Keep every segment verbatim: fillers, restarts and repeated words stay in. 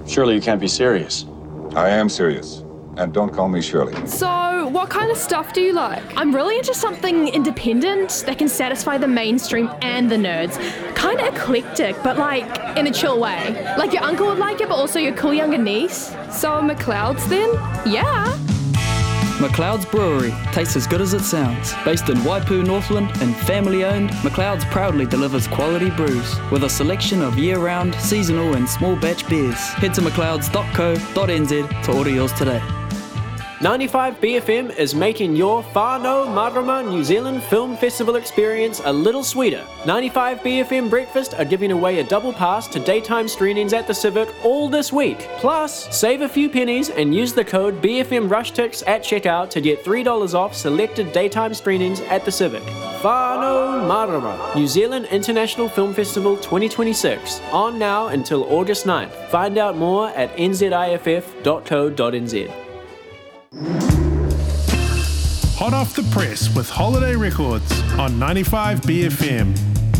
Surely you can't be serious. I am serious. And don't call me Shirley. So, what kind of stuff do you like? I'm really into something independent that can satisfy the mainstream and the nerds. Kind of eclectic, but like in a chill way. Like your uncle would like it, but also your cool younger niece. So, McLeod's then? Yeah. McLeod's Brewery tastes as good as it sounds. Based in Waipu, Northland, and family-owned, McLeod's proudly delivers quality brews with a selection of year-round, seasonal, and small batch beers. Head to mcleods dot co dot n z to order yours today. ninety-five B F M is making your Whānau Marama New Zealand Film Festival experience a little sweeter. ninety-five B F M Breakfast are giving away a double pass to daytime screenings at the Civic all this week. Plus, save a few pennies and use the code B F M RushTix at checkout to get three dollars off selected daytime screenings at the Civic. Whānau Marama New Zealand International Film Festival twenty twenty-six, on now until August ninth. Find out more at n z i f f dot co dot n z. Hot off the press with Holiday Records on ninety-five B F M.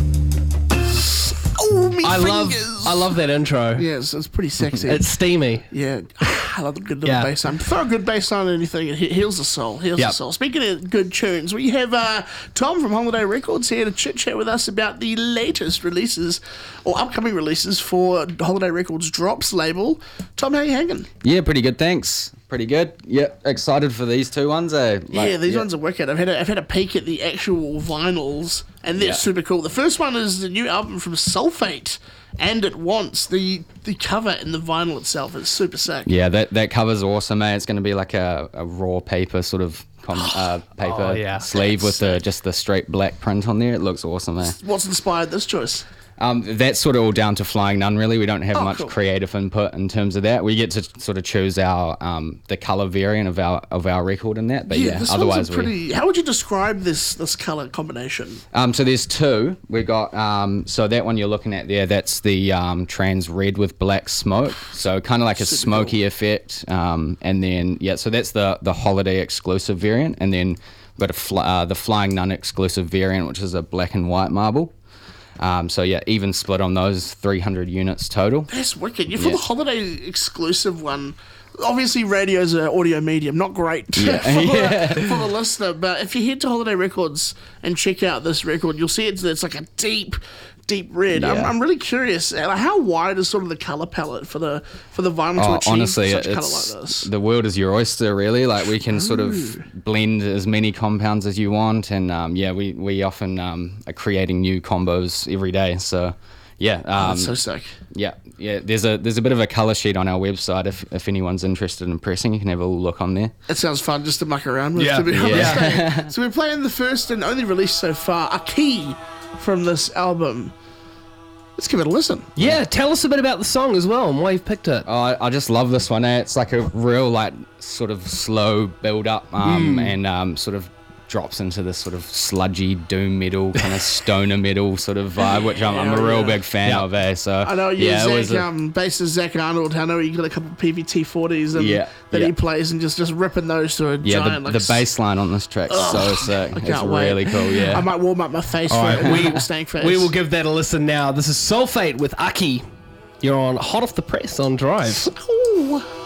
Oh, me I fingers. love, I love that intro. Yes, it's pretty sexy. It's steamy. Yeah, I love a good little Yeah. bass line. Throw a good bass line on anything, it he- heals the soul. Heals Yep. the soul. Speaking of good tunes, we have uh, Tom from Holiday Records here to chit chat with us about the latest releases or upcoming releases for Holiday Records Drops label. Tom, how you hanging? Yeah, pretty good, thanks. Pretty good. Yeah, excited for these two ones, eh? Like, yeah, these ones are wicked. I've had a, I've had a peek at the actual vinyls, and they're Yeah. super cool. The first one is the new album from Sulfate, and it wants the the cover and the vinyl itself is super sick. Yeah, that that cover's awesome, eh? It's going to be like a, a raw paper sort of com- uh, paper Oh, yeah. sleeve That's with the just the straight black print on there. It looks awesome, eh? What's inspired this choice? Um, that's sort of all down to Flying Nun, really. We don't have Oh, much cool. creative input in terms of that. We get to sort of choose our um, the color variant of our of our record in that, but yeah, this otherwise one's a we. pretty. How would you describe this this color combination? Um, so there's two. We got um, so that one you're looking at there. That's the um, trans red with black smoke. So kind of like a Super smoky cool. effect. Um, and then yeah, so that's the the holiday exclusive variant. And then we've got a fl- uh, the Flying Nun exclusive variant, which is a black and white marble. Um, so yeah, even split on those three hundred units total. That's wicked. Yeah, for Yeah. the holiday exclusive one. Obviously, radio's an audio medium, not great Yeah. for, Yeah. The, for the listener. But if you head to Holiday Records and check out this record, you'll see it's, it's like a deep, deep red. I'm, Yeah. I'm really curious. uh, How wide is sort of the color palette for the for the vinyl to Oh, achieve honestly, such a color it's like this? the world is your oyster, really. Like we can sort of blend as many compounds as you want, and um, yeah, we we often um, are creating new combos every day. So yeah, um, That's so sick. yeah, yeah. There's a there's a bit of a color sheet on our website. If if anyone's interested in pressing, you can have a little look on there. It sounds fun just to muck around with, Yeah. to be honest. Yeah. So we're playing the first and only release so far, a key from this album. Let's give it a listen. Yeah, tell us a bit about the song as well and why you've picked it. Oh, I, I just love this one. Eh? It's like a real like sort of slow build up, um, Mm. and um, sort of drops into this sort of sludgy doom metal kind of stoner metal sort of vibe, which I'm, I'm a Hell real yeah. big fan Yeah. of. Eh? So I know, yeah, yeah, it was Zach, a- um, bassist Zach Arnold, I know he got a couple of P V T forties and Yeah, that yeah. he plays and just, just ripping those to a yeah, giant, the, like, the bass line on this track's so sick. I It's can't wait. really cool. Yeah. I might warm up my face All for right, it. we- We stank face. We will give that a listen now. This is Sulfate with Aki. You're on Hot Off the Press on Drive. Ooh.